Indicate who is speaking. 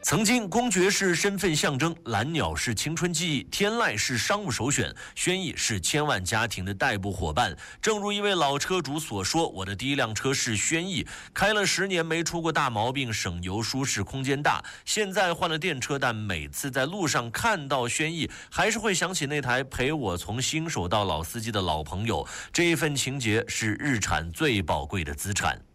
Speaker 1: 曾经，公爵是身份象征，蓝鸟是青春记忆，天籁是商务首选，轩逸是千万家庭的代步伙伴。正如一位老车主所说：“我的第一辆车是轩逸，开了10年没出过大毛病，省油、舒适、空间大。现在换了电车，但每次在路上看到轩逸，还是会想起那台陪我从新手到老司机的老朋友。这一份情结是日产最宝贵的资产。”